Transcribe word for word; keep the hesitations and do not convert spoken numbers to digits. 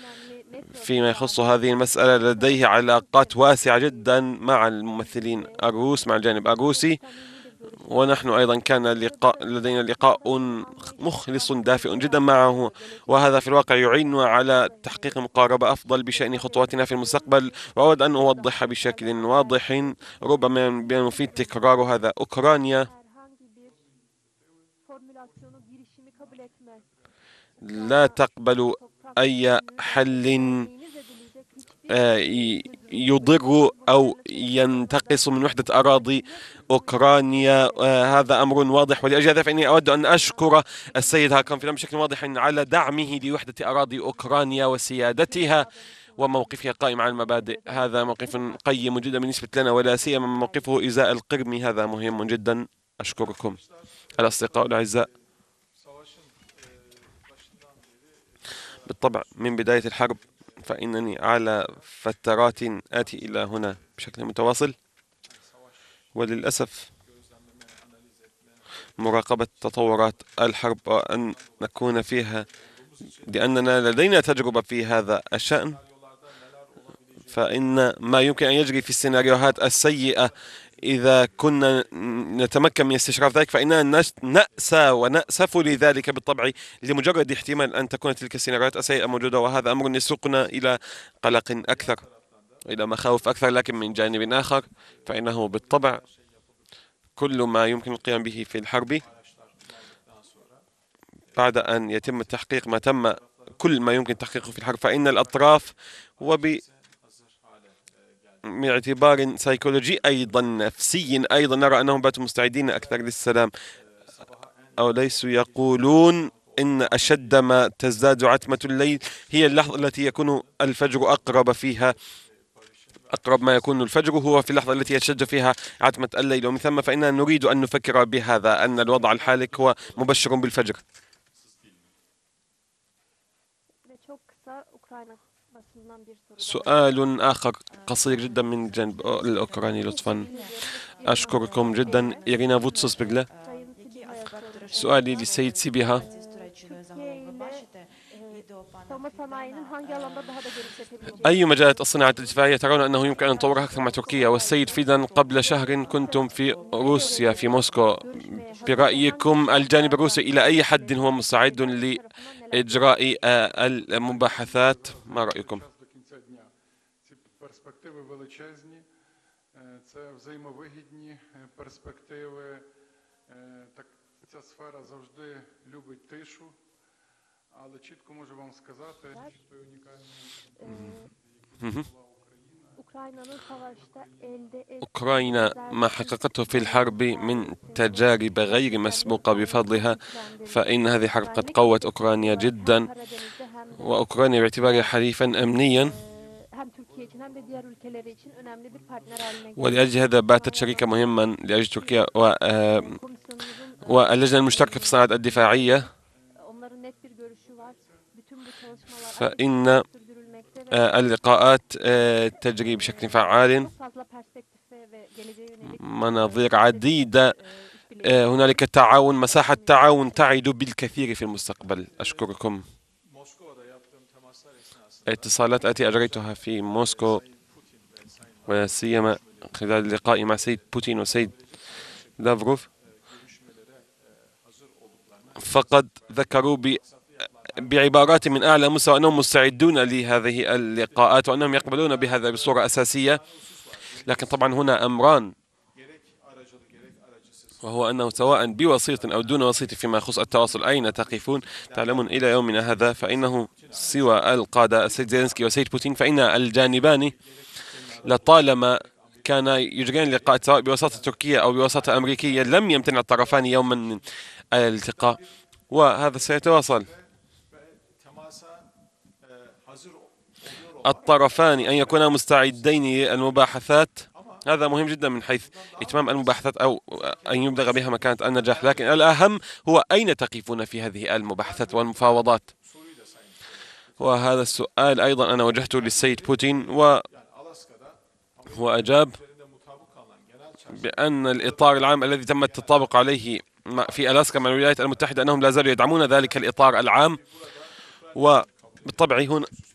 فيما يخص هذه المسألة لديه علاقات واسعة جدا مع الممثلين الروس، مع الجانب الروسي، ونحن أيضا كان لقاء لدينا لقاء مخلص دافئ جدا معه، وهذا في الواقع يعيننا على تحقيق مقاربة أفضل بشأن خطواتنا في المستقبل. وأود أن أوضح بشكل واضح، ربما من المفيد تكرار هذا: أوكرانيا لا تقبل أي حل يضر أو ينتقص من وحدة أراضي أوكرانيا. هذا أمر واضح، ولأجل هذا فإني أود أن أشكر السيد هاكون فيلم بشكل واضح على دعمه لوحدة أراضي أوكرانيا وسيادتها وموقفها قائم على المبادئ. هذا موقف قيم جدا بالنسبة لنا، ولا سيما موقفه إزاء القرم، هذا مهم جدا. أشكركم الأصدقاء الأعزاء. بالطبع من بداية الحرب فإنني على فترات آتي إلى هنا بشكل متواصل، وللأسف مراقبة تطورات الحرب وأن نكون فيها، لأننا لدينا تجربة في هذا الشأن، فإن ما يمكن أن يجري في السيناريوهات السيئة إذا كنا نتمكن من استشراف ذلك فإننا نأسى ونأسف لذلك بالطبع، لمجرد احتمال أن تكون تلك السيناريوهات السيئة موجودة، وهذا أمر يسوقنا إلى قلق أكثر، إلى مخاوف أكثر. لكن من جانب آخر فإنه بالطبع كل ما يمكن القيام به في الحرب بعد أن يتم التحقيق ما تم كل ما يمكن تحقيقه في الحرب، فإن الأطراف وب من اعتبار سيكولوجي أيضا نفسي أيضا نرى أنهم باتوا مستعدين أكثر للسلام، أو ليسوا يقولون إن أشد ما تزداد عتمة الليل هي اللحظة التي يكون الفجر أقرب فيها، أقرب ما يكون الفجر هو في اللحظة التي يشتد فيها عتمة الليل، ومن ثم فإننا نريد أن نفكر بهذا، أن الوضع الحالك هو مبشر بالفجر. سؤال آخر قصير جدا من جانب الأوكراني لطفا. أشكركم جدا إيرينا فوتسوسبيغلا. سؤالي للسيد سيبيها: أي مجالات الصناعة الدفاعية ترون أنه يمكن أن نطورها أكثر مع تركيا؟ والسيد فيدان، قبل شهر كنتم في روسيا في موسكو، برأيكم الجانب الروسي إلى أي حد هو مستعد لإجراء المباحثات؟ ما رأيكم؟ أوكرانيا ما حققته في الحرب من تجارب غير مسبوقة بفضلها، فإن هذه الحرب قد قوت أوكرانيا جدا، وأوكرانيا باعتبارها حليفا أمنيا، ولأجل هذا باتت شريكا مهما لأجل تركيا و... واللجنة المشتركة في الصناعة الدفاعية، فإن اللقاءات تجري بشكل فعال، مناظير عديدة، هنالك تعاون، مساحة تعاون تعد بالكثير في المستقبل. أشكركم. اتصالات التي أجريتها في موسكو وسيما خلال اللقاء مع سيد بوتين وسيد لافروف فقد ذكروا ب بعبارات من أعلى مستوى أنهم مستعدون لهذه اللقاءات وأنهم يقبلون بهذا بصورة أساسية. لكن طبعا هنا أمران، وهو أنه سواء بوسيط أو دون وسيط فيما يخص التواصل أين تقفون، تعلمون إلى يومنا هذا فإنه سوى القادة السيد زيلينسكي والسيد بوتين فإن الجانبان لطالما كان يجريان لقاءات سواء بوساطة تركية أو بوساطة أمريكية لم يمتنع الطرفان يوما من الالتقاء، وهذا سيتواصل. الطرفان أن يكونا مستعدين للمباحثات، هذا مهم جدا من حيث إتمام المباحثات أو أن يبلغ بها مكانة النجاح، لكن الأهم هو أين تقفون في هذه المباحثات والمفاوضات. وهذا السؤال أيضا أنا وجهته للسيد بوتين، و هو أجاب بأن الإطار العام الذي تم التطابق عليه في ألاسكا مع الولايات المتحدة أنهم لا زالوا يدعمون ذلك الإطار العام، وبالطبع هنا